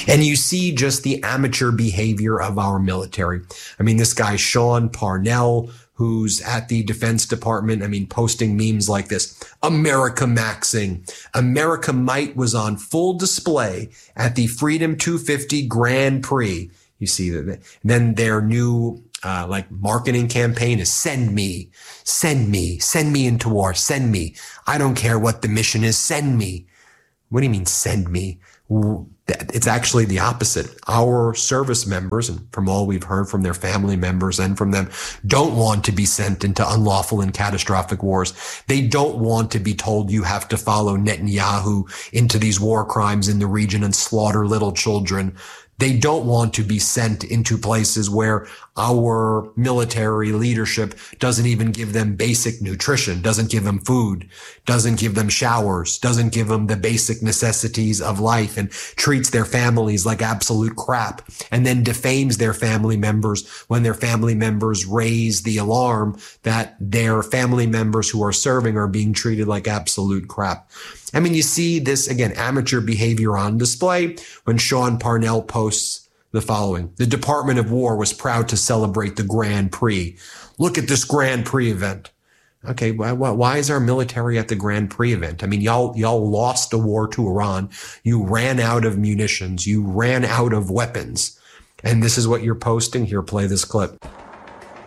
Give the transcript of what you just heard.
And you see just the amateur behavior of our military. I mean, this guy, Sean Parnell, who's at the Defense Department, I mean, posting memes like this. America Maxing. America Might was on full display at the Freedom 250 Grand Prix. You see that. And then their new marketing campaign is send me into war, send me. I don't care what the mission is, send me. What do you mean send me? It's actually the opposite. Our service members, and from all we've heard from their family members and from them, don't want to be sent into unlawful and catastrophic wars. They don't want to be told you have to follow Netanyahu into these war crimes in the region and slaughter little children. They don't want to be sent into places where our military leadership doesn't even give them basic nutrition, doesn't give them food, doesn't give them showers, doesn't give them the basic necessities of life, and treats their families like absolute crap, and then defames their family members when their family members raise the alarm that their family members who are serving are being treated like absolute crap. I mean, you see this, again, amateur behavior on display when Sean Parnell posts the following. The Department of War was proud to celebrate the Grand Prix. Look at this Grand Prix event. Okay, why is our military at the Grand Prix event? I mean, y'all lost the war to Iran. You ran out of munitions. You ran out of weapons. And this is what you're posting. Here, play this clip.